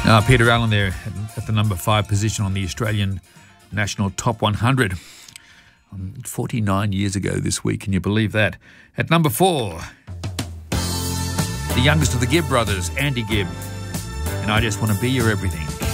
Peter Allen there at the number 5 position on the Australian National Top 100. 49 years ago this week, can you believe that? At number 4, the youngest of the Gibb brothers, Andy Gibb. And I Just Want to Be Your Everything.